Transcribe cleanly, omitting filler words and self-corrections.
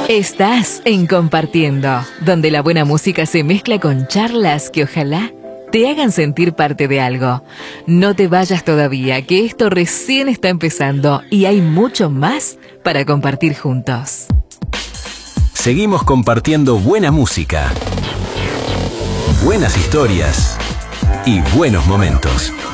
Estás en Compartiendo, donde la buena música se mezcla con charlas que ojalá te hagan sentir parte de algo. No te vayas todavía, que esto recién está empezando y hay mucho más para compartir juntos. Seguimos compartiendo buena música, buenas historias y buenos momentos.